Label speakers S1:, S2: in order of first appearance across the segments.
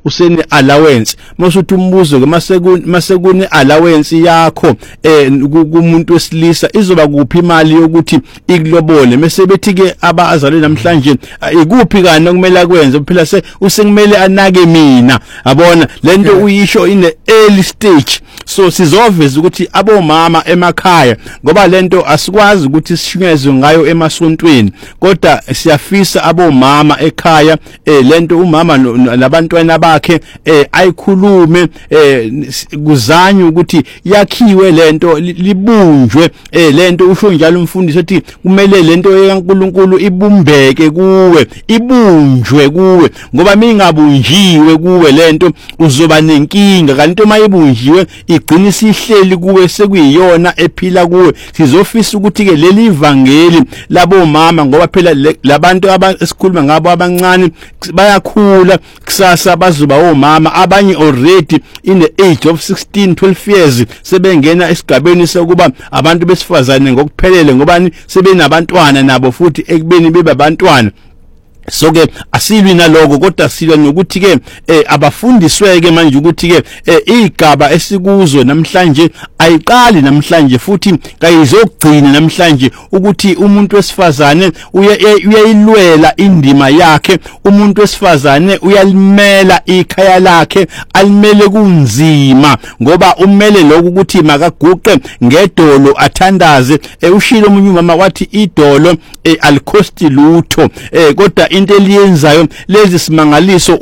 S1: usene allowance masuthi umbuzo ke masekune allowance yakho kumuntu wesilisa izoba kuphi imali yokuthi ikulobole mase bethi ke abazalwe namhlanje ikuphi kana kumele akwenze phela usekumele anake mina yabona lento uyisho in the early stage so sizoveza ukuthi abomama emakhaya ngoba lento asikwazi ukuthi sishunyezwe ngayo emasontweni kodwa siyafisa abomama ekhaya lento umama labantwana bakhe ayikhulume kuzanywe ukuthi yakhiwe lento libunjwe lento usho njalo umfundisi ethi kumele lento yaNkulunkulu ibumbeke kuwe ibunjwe kuwe ngoba mingabunjiwe kuwe lento uzoba nenkinga kanti uma ibunjiwe igcina isihleli kuwe sekuyiyona ephila kuwe sizofisa ukuthi ke leli ivangeli labomama ngoba phela labantu abasikhuluma ngabo abancane bayakhula kusasa bazoba omama abanye already in the age of 16-12 years sebengena esigabeni sokuba abantu besifazane ngokuphelele ngobani sebenabantwana nabo futhi ekubeni bebe abantwana so ke asilwi naloko kodwa silwa nokuthi ke abafundiswe ke manje ukuthi ke igaba esikuzo namhlanje ayiqali namhlanje futhi kayizogcina namhlanje ukuthi umuntu wesifazane uyayilwela indima yakhe umuntu wesifazane uyalimela ikhaya lakhe alimele kunzima ngoba umele lokho ukuthi makaguqe ngedolo athandaze ushilo umunye umama wathi idolo alikhosti lutho kodwa into eliyenzayo lezi simangaliso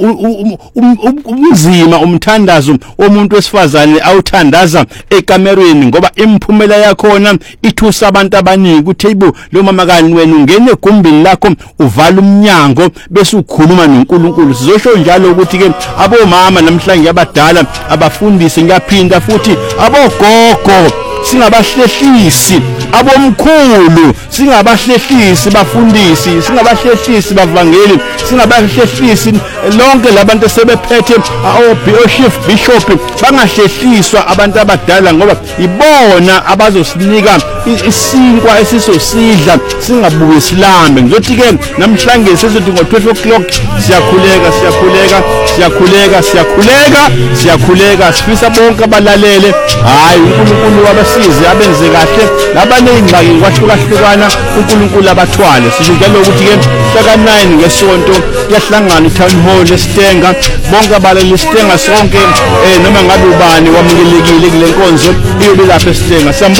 S1: umzima umthandazo womuntu wesifazane awuthandaza ekamerweni ngoba imphumela yakhona ithusa abantu abaningi ukuthi yibo lo mama kani wena ungene egumbini lakho uvala umnyango bese ukhuluma noNkulunkulu sizosho njalo ukuthi ke abomama namhlanje abadala abafundisi ngiyaphinda futhi abogogo singabahlehlisi abomkhulu singabahlehlisi bafundisi singabahlehlisi bavangeli singabahlehlisi lonke labantu sebephethe bishop bangahlehliswa abantu abadala ngoba ibona abazosinika isinkwa esisosidla singabuye silambe ngizothi ke namhlanje sizothi ngo12 o'clock siyakhuleka sifisa bonke abalalele hayi uNkulunkulu wabasize abenze kahle labanengxaki kwahlukahlukana uNkulunkulu abathwale sijalo ukuthi ke hlaka 9 ngesonto yahlangana town hall eStenga bonke abalali eStenga sonke noma ngabe ubani wamukelekile kule nkonzo iyobe lapha eStenga